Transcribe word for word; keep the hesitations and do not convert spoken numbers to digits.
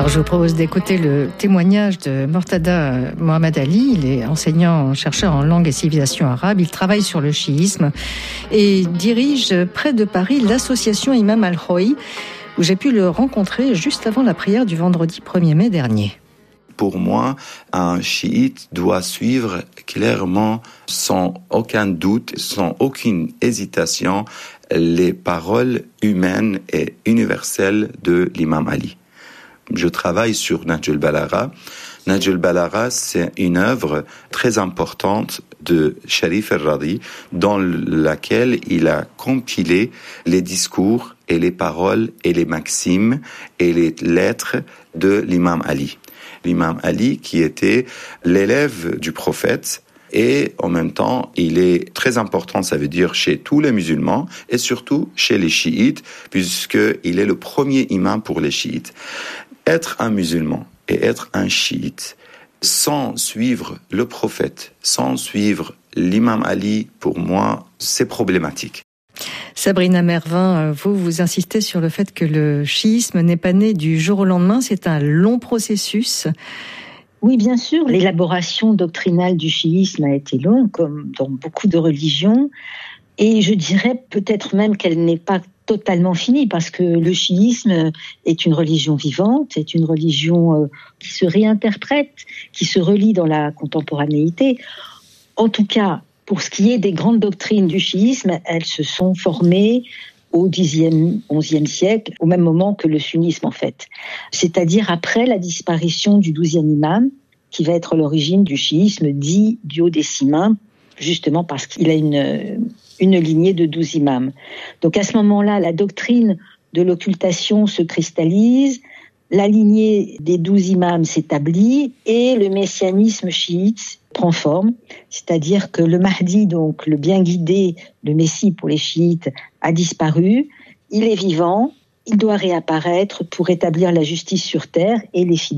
Alors je vous propose d'écouter le témoignage de Mortada Mohamed Ali. Il est enseignant, chercheur en langue et civilisation arabe. Il travaille sur le chiisme et dirige près de Paris l'association Imam Al-Khoui, où j'ai pu le rencontrer juste avant la prière du vendredi premier mai dernier. Pour moi, un chiite doit suivre clairement, sans aucun doute, sans aucune hésitation, les paroles humaines et universelles de l'imam Ali. Je travaille sur Nahj al-Balagha. Nahj al-Balagha, c'est une œuvre très importante de Sharif al-Radi, dans laquelle il a compilé les discours et les paroles et les maximes et les lettres de l'imam Ali. L'imam Ali qui était l'élève du prophète, et en même temps, il est très important, ça veut dire chez tous les musulmans et surtout chez les chiites, puisqu'il est le premier imam pour les chiites. Être un musulman et être un chiite sans suivre le prophète, sans suivre l'imam Ali, pour moi, c'est problématique. Sabrina Mervin, vous, vous insistez sur le fait que le chiisme n'est pas né du jour au lendemain, c'est un long processus. Oui, bien sûr, l'élaboration doctrinale du chiisme a été longue, comme dans beaucoup de religions, et je dirais peut-être même qu'elle n'est pas totalement finie, parce que le chiisme est une religion vivante, est une religion qui se réinterprète, qui se relie dans la contemporanéité. En tout cas, pour ce qui est des grandes doctrines du chiisme, elles se sont formées au dixième, onzième siècle, au même moment que le sunnisme en fait. C'est-à-dire après la disparition du douzième imam, qui va être l'origine du chiisme dit duodécimain, justement parce qu'il a une, une lignée de douze imams. Donc à ce moment-là, la doctrine de l'occultation se cristallise, la lignée des douze imams s'établit et le messianisme chiite prend forme, c'est-à-dire que le Mahdi, donc le bien guidé, le Messie pour les chiites, a disparu, il est vivant, il doit réapparaître pour établir la justice sur terre et les fidèles